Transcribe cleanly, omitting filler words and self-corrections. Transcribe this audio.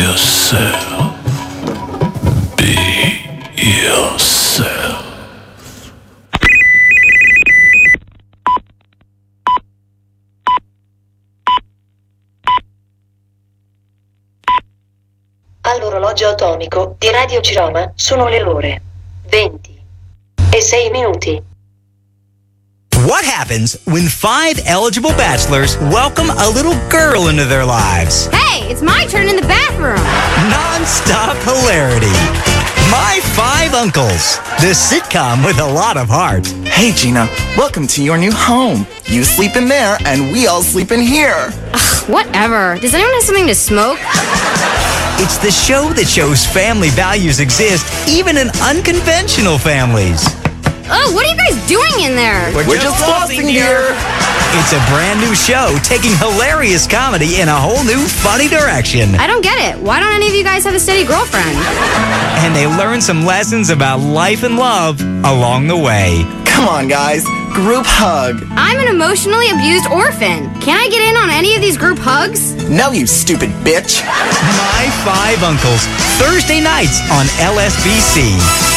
yourself. Be yourself. All'orologio atomico di Radio Ciroma sono le ore 20:06. What happens when 5 eligible bachelors welcome a little girl into their lives? Hey, it's my turn in the bathroom. Non-stop hilarity. My 5 Uncles, the sitcom with a lot of heart. Hey, Gina, welcome to your new home. You sleep in there, and we all sleep in here. Ugh, whatever. Does anyone have something to smoke? It's the show that shows family values exist even in unconventional families. Oh, what are you guys doing in there? We're just flossing here. It's a brand new show taking hilarious comedy in a whole new funny direction. I don't get it. Why don't any of you guys have a steady girlfriend? And they learn some lessons about life and love along the way. Come on, guys. Group hug. I'm an emotionally abused orphan. Can I get in on any of these group hugs? No, you stupid bitch. My 5 Uncles, Thursday nights on LSBC.